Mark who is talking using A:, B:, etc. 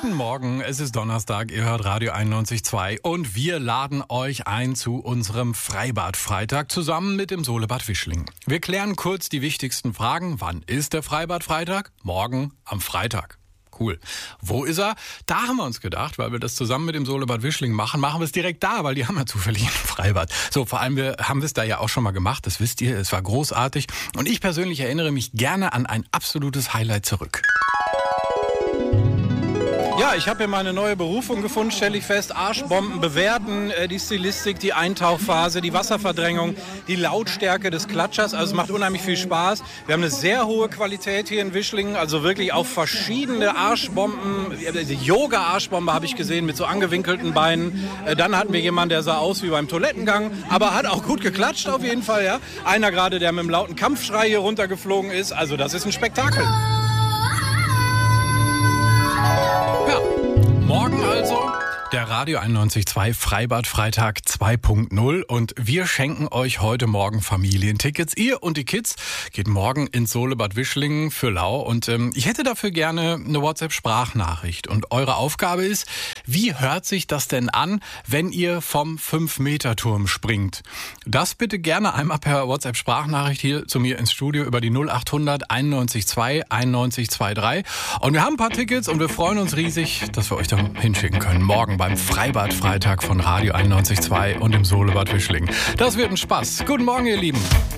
A: Guten Morgen, es ist Donnerstag, ihr hört Radio 91.2 und wir laden euch ein zu unserem Freibad-Freitag zusammen mit dem Solebad Wischling. Wir klären kurz die wichtigsten Fragen. Wann ist der Freibad-Freitag? Morgen am Freitag. Cool. Wo ist er? Da haben wir uns gedacht, weil wir das zusammen mit dem Solebad Wischling machen wir es direkt da, weil die haben ja zufällig ein Freibad. So, vor allem haben wir es da ja auch schon mal gemacht, das wisst ihr, es war großartig. Und ich persönlich erinnere mich gerne an ein absolutes Highlight zurück. Ja, ich habe hier meine neue Berufung gefunden, stelle ich fest. Arschbomben bewerten, die Stilistik, die Eintauchphase, die Wasserverdrängung, die Lautstärke des Klatschers. Also es macht unheimlich viel Spaß. Wir haben eine sehr hohe Qualität hier in Wischlingen, also wirklich auf verschiedene Arschbomben. Die Yoga-Arschbombe habe ich gesehen mit so angewinkelten Beinen. Dann hatten wir jemanden, der sah aus wie beim Toilettengang, aber hat auch gut geklatscht auf jeden Fall. Ja. Einer gerade, der mit einem lauten Kampfschrei hier runtergeflogen ist. Also das ist ein Spektakel. Morgen also der Radio 91.2 Freibad-Freitag 2.0 und wir schenken euch heute Morgen Familientickets. Ihr und die Kids geht morgen ins Solebad Wischlingen für Lau und ich hätte dafür gerne eine WhatsApp-Sprachnachricht und eure Aufgabe ist, wie hört sich das denn an, wenn ihr vom 5-Meter-Turm springt? Das bitte gerne einmal per WhatsApp-Sprachnachricht hier zu mir ins Studio über die 0800 91.2 91.23 und wir haben ein paar Tickets und wir freuen uns riesig, dass wir euch da hinschicken können. Morgen beim Freibad-Freitag von Radio 91.2 und im Solebad Wischlingen. Das wird ein Spaß. Guten Morgen, ihr Lieben.